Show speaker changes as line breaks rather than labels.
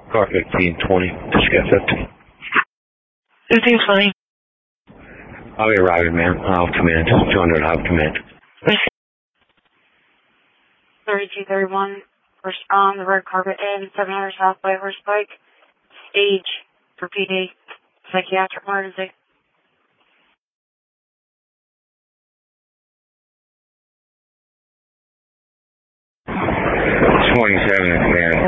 Car 1520, Michigan 50.
1520.
I'll be arriving, ma'am. I'll command. 200, I'll command.
3231. First on the red carpet in 700 South by Horse Pike. Stage for PD. Psychiatric emergency.
27, man.